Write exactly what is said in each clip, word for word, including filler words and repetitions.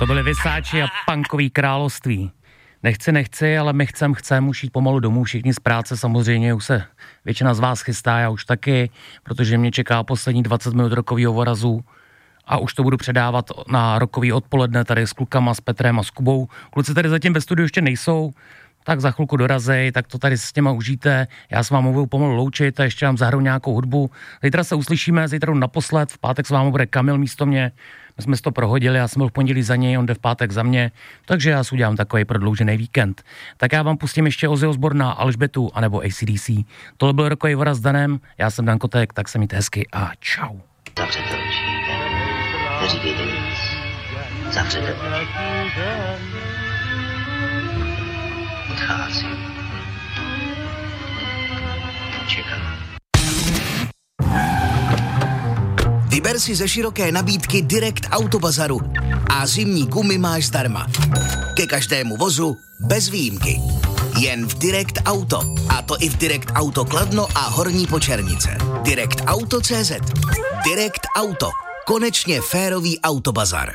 To byly Vysáči a punkový království. Nechci, nechci, ale my chcem, chcem už jít pomalu domů, všichni z práce samozřejmě, už se většina z vás chystá, já už taky, protože mě čeká poslední dvacet minut rokovýho vorazu a už to budu předávat na rokový odpoledne tady s klukama, s Petrem a s Kubou. Kluci tady zatím ve studiu ještě nejsou, tak za chvilku dorazej, tak to tady s těma užijte, já s vámi budu pomalu loučit a ještě vám zahraju nějakou hudbu. Zítra se uslyšíme, zítra naposled, v pátek s vámi bude Kamil místo mě. My jsme si to prohodili, já jsem byl v pondělí za něj, on jde v pátek za mě, takže já si udělám takový prodloužený víkend. Tak já vám pustím ještě Ozzy Osbourna, Alžbětu anebo A C D C. Tohle byl rokový voraz s Danem, já jsem Dan Kotek, tak se mějte hezky a čau. Zavřete oči, neříkejte nic. Zavřete oči. Odchází. Čekám. Vyber si ze široké nabídky Direct Autobazaru a zimní gumy máš zdarma. Ke každému vozu bez výjimky. Jen v Direct Auto. A to i v Direct Auto Kladno a Horní Počernice. Direct Auto tečka cé zet. Direct Auto. Konečně férový autobazar.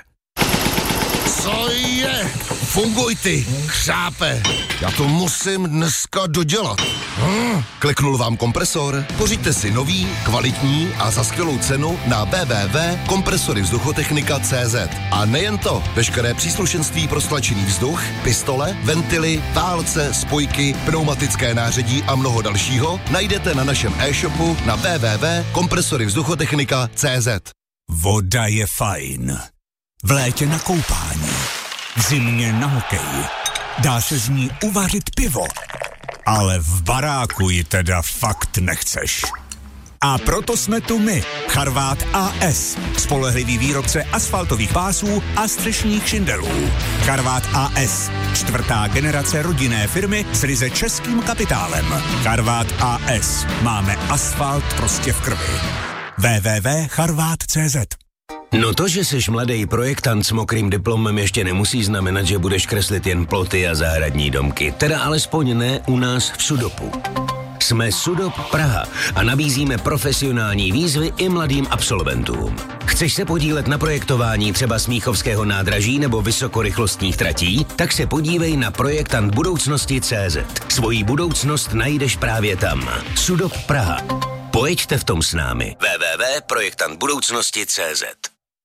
Co je? Funguj ty, křápe. Já to musím dneska dodělat. Hm, kliknul vám kompresor? Pořiďte si nový, kvalitní a za skvělou cenu na w w w tečka kompresory vzduchotechnika tečka cé zet. A nejen to, veškeré příslušenství pro stlačený vzduch, pistole, ventily, válce, spojky, pneumatické nářadí a mnoho dalšího najdete na našem e-shopu na w w w tečka kompresory vzduchotechnika tečka cé zet. Voda je fajn. V létě na koupání, v zimě na hokej. Dá se z ní uvařit pivo, ale v baráku ji teda fakt nechceš. A proto jsme tu my, Charvát A S, spolehlivý výrobce asfaltových pásů a střešních šindelů. Charvát A S, čtvrtá generace rodinné firmy s ryze českým kapitálem. Charvát A S, máme asfalt prostě v krvi. w w w tečka charvát tečka cé zet. No to, že jsi mladý projektant s mokrým diplomem, ještě nemusí znamenat, že budeš kreslit jen ploty a zahradní domky. Teda alespoň ne u nás v Sudopu. Jsme Sudop Praha a nabízíme profesionální výzvy i mladým absolventům. Chceš se podílet na projektování třeba Smíchovského nádraží nebo vysokorychlostních tratí? Tak se podívej na projektant budoucnosti tečka cé zet. Svoji budoucnost najdeš právě tam. Sudop Praha. Pojeďte v tom s námi. w w w tečka projektant budoucnosti tečka cé zet.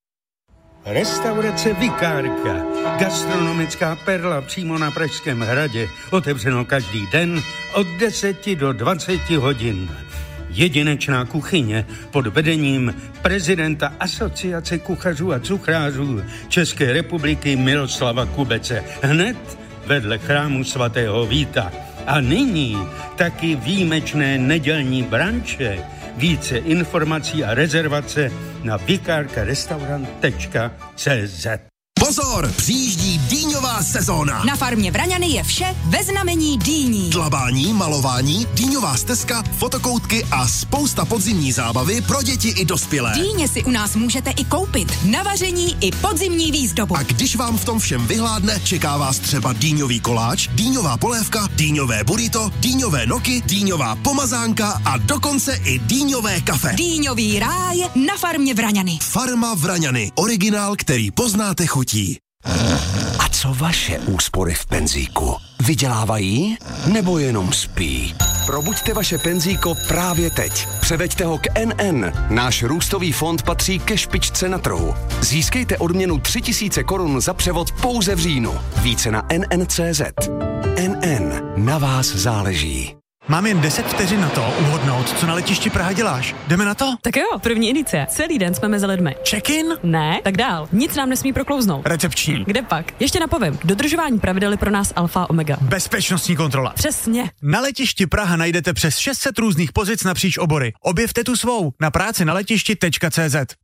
Restaurace Vikárka, gastronomická perla přímo na Pražském hradě, otevřeno každý den od deseti do dvaceti hodin. Jedinečná kuchyně pod vedením prezidenta Asociace kuchařů a cuchrářů České republiky Miroslava Kubece, hned vedle chrámu svatého Víta. A nyní taky výjimečné nedělní branče. Více informací a rezervace na vikárkarestaurant tečka cé zet. Pozor, přijíždí dýňová sezóna. Na farmě Vraňany je vše ve znamení dýní. Dlabání, malování, dýňová stezka, fotokoutky a spousta podzimní zábavy pro děti i dospělé. Dýně si u nás můžete i koupit. Na vaření i podzimní výzdobu. A když vám v tom všem vyhládne, čeká vás třeba dýňový koláč, dýňová polévka, dýňové burrito, dýňové noky, dýňová pomazánka a dokonce i dýňové kafe. Dýňový ráj na farmě Vraňany. Farma Vraňany. Originál, který poznáte chutí. A co vaše úspory v penzíku? Vydělávají nebo jenom spí? Probuďte vaše penzíko právě teď. Převeďte ho k N N. Náš růstový fond patří ke špičce na trhu. Získejte odměnu tři tisíce korun za převod pouze v říjnu. Více na N N tečka cé zet. N N. Na vás záleží. Mám jen deset vteřin na to uhodnout, co na letišti Praha děláš. Jdeme na to? Tak jo, první edice. Celý den jsme mezi lidmi. Check-in? Ne, tak dál. Nic nám nesmí proklouznout. Recepční. Kde pak? Ještě napovím. Dodržování pravidel je pro nás alfa omega. Bezpečnostní kontrola. Přesně. Na letišti Praha najdete přes šest set různých pozic napříč obory. Objevte tu svou na práci na letišti tečka cé zet.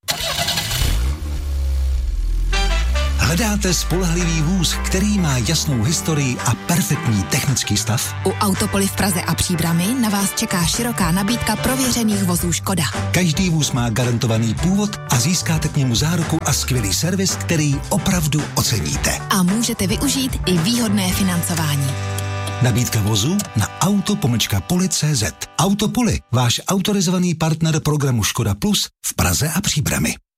Hledáte spolehlivý vůz, který má jasnou historii a perfektní technický stav? U Autopoly v Praze a Příbrami na vás čeká široká nabídka prověřených vozů Škoda. Každý vůz má garantovaný původ a získáte k němu záruku a skvělý servis, který opravdu oceníte. A můžete využít i výhodné financování. Nabídka vozu na auto pomlčka poli tečka cé zet. Autopoly, váš autorizovaný partner programu Škoda Plus v Praze a Příbrami.